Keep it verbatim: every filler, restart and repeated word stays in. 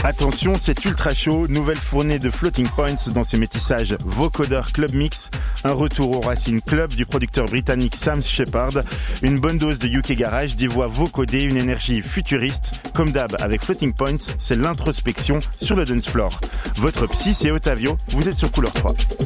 Attention, c'est ultra chaud, nouvelle fournée de Floating Points dans ses métissages Vocoder Club Mix, un retour au Racine Club du producteur britannique Sam Shepard, une bonne dose de U K Garage, des voix vocodées, une énergie futuriste. Comme d'hab avec Floating Points, c'est l'introspection sur le dance floor. Votre psy, c'est Otavio, vous êtes sur Couleur trois.